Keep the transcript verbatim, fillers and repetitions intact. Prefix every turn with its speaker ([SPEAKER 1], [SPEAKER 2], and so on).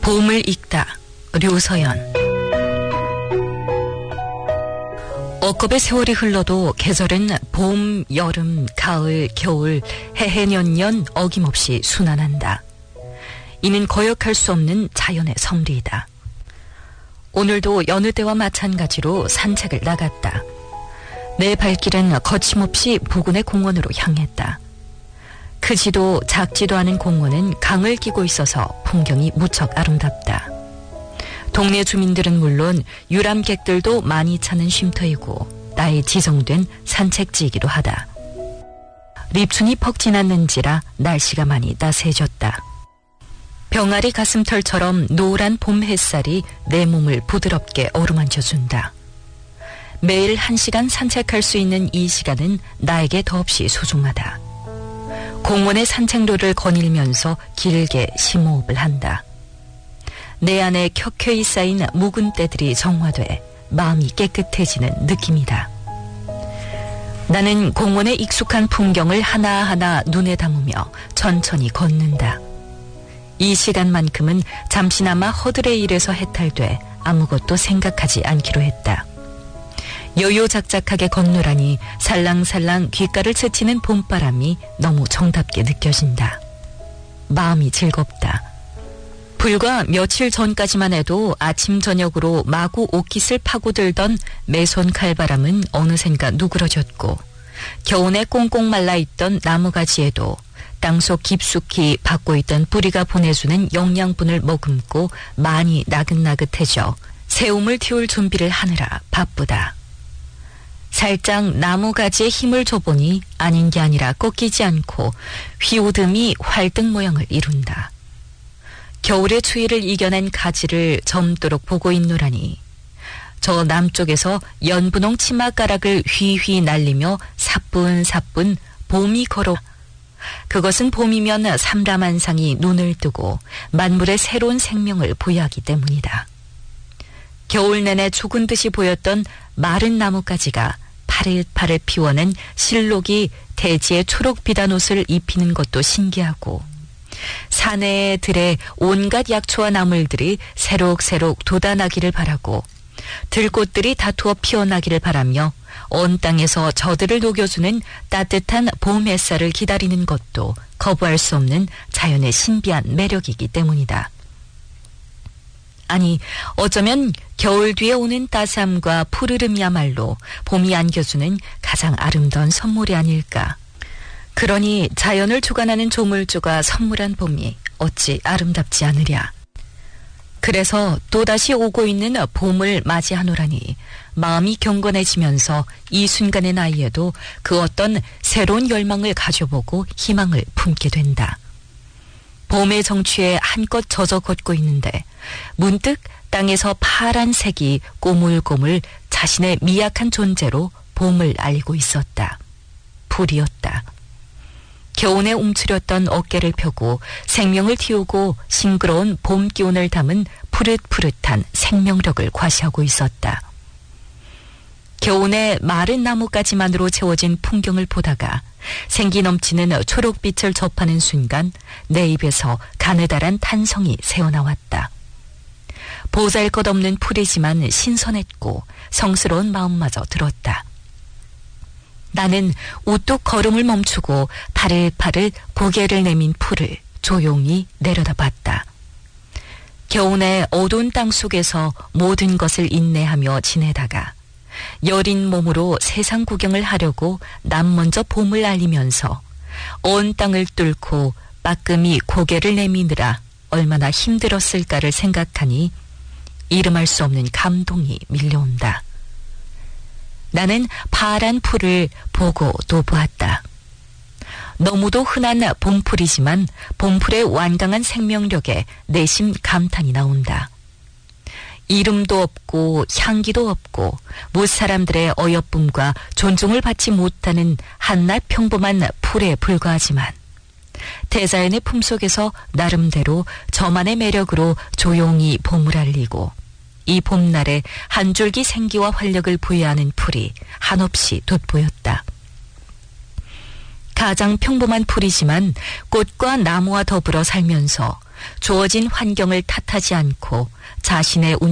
[SPEAKER 1] 봄을 읽다. 류서연. 억겁의 세월이 흘러도 계절은 봄, 여름, 가을, 겨울, 해해년년 어김없이 순환한다. 이는 거역할 수 없는 자연의 섭리이다. 오늘도 여느 때와 마찬가지로 산책을 나갔다. 내 발길은 거침없이 부근의 공원으로 향했다. 크지도 작지도 않은 공원은 강을 끼고 있어서 풍경이 무척 아름답다. 동네 주민들은 물론 유람객들도 많이 찾는 쉼터이고 나의 지정된 산책지이기도 하다. 립춘이 퍽 지났는지라 날씨가 많이 따스해졌다. 병아리 가슴털처럼 노란 봄 햇살이 내 몸을 부드럽게 어루만져준다. 매일 한 시간 산책할 수 있는 이 시간은 나에게 더없이 소중하다. 공원의 산책로를 거닐면서 길게 심호흡을 한다. 내 안에 켜켜이 쌓인 묵은 때들이 정화돼 마음이 깨끗해지는 느낌이다. 나는 공원의 익숙한 풍경을 하나하나 눈에 담으며 천천히 걷는다. 이 시간만큼은 잠시나마 허들의 일에서 해탈돼 아무것도 생각하지 않기로 했다. 여요작작하게 걷노라니 살랑살랑 귓가를 스치는 봄바람이 너무 정답게 느껴진다. 마음이 즐겁다. 불과 며칠 전까지만 해도 아침 저녁으로 마구 옷깃을 파고들던 매손 칼바람은 어느샌가 누그러졌고 겨우내 꽁꽁 말라있던 나무가지에도 땅속 깊숙이 박고 있던 뿌리가 보내주는 영양분을 머금고 많이 나긋나긋해져 새움을 틔울 준비를 하느라 바쁘다. 살짝 나무가지에 힘을 줘보니 아닌 게 아니라 꺾이지 않고 휘우듬이 활등 모양을 이룬다. 겨울의 추위를 이겨낸 가지를 젊도록 보고 있노라니 저 남쪽에서 연분홍 치맛가락을 휘휘 날리며 사뿐사뿐 봄이 걸어. 그것은 봄이면 삼라만상이 눈을 뜨고 만물의 새로운 생명을 부여하기 때문이다. 겨울 내내 죽은 듯이 보였던 마른 나뭇가지가 파릇파릇 피워낸 실록이 대지에 초록 비단 옷을 입히는 것도 신기하고 산에 들에 온갖 약초와 나물들이 새록새록 돋아나기를 바라고 들꽃들이 다투어 피어나기를 바라며 온 땅에서 저들을 녹여주는 따뜻한 봄 햇살을 기다리는 것도 거부할 수 없는 자연의 신비한 매력이기 때문이다. 아니, 어쩌면 겨울 뒤에 오는 따스함과 푸르름이야말로 봄이 안겨주는 가장 아름다운 선물이 아닐까. 그러니 자연을 주관하는 조물주가 선물한 봄이 어찌 아름답지 않으랴. 그래서 또다시 오고 있는 봄을 맞이하노라니 마음이 경건해지면서 이 순간의 나이에도 그 어떤 새로운 열망을 가져보고 희망을 품게 된다. 봄의 정취에 한껏 젖어 걷고 있는데 문득 땅에서 파란 색이 꼬물꼬물 자신의 미약한 존재로 봄을 알고 있었다. 불이었다. 겨우내 움츠렸던 어깨를 펴고 생명을 틔우고 싱그러운 봄 기운을 담은 푸릇푸릇한 생명력을 과시하고 있었다. 겨우내 마른 나뭇가지만으로 채워진 풍경을 보다가 생기 넘치는 초록빛을 접하는 순간 내 입에서 가느다란 탄성이 새어나왔다. 보잘것없는 풀이지만 신선했고 성스러운 마음마저 들었다. 나는 우뚝 걸음을 멈추고 파릇파릇 고개를 내민 풀을 조용히 내려다봤다. 겨우내 어두운 땅속에서 모든 것을 인내하며 지내다가 여린 몸으로 세상 구경을 하려고 남 먼저 봄을 알리면서 온 땅을 뚫고 빠끔히 고개를 내미느라 얼마나 힘들었을까를 생각하니 이름할 수 없는 감동이 밀려온다. 나는 파란 풀을 보고 또 보았다. 너무도 흔한 봄풀이지만 봄풀의 완강한 생명력에 내심 감탄이 나온다. 이름도 없고 향기도 없고 무사람들의 어여쁨과 존중을 받지 못하는 한낱 평범한 풀에 불과하지만 대자연의 품속에서 나름대로 저만의 매력으로 조용히 봄을 알리고 이 봄날에 한 줄기 생기와 활력을 부여하는 풀이 한없이 돋보였다. 가장 평범한 풀이지만 꽃과 나무와 더불어 살면서 주어진 환경을 탓하지 않고 자신의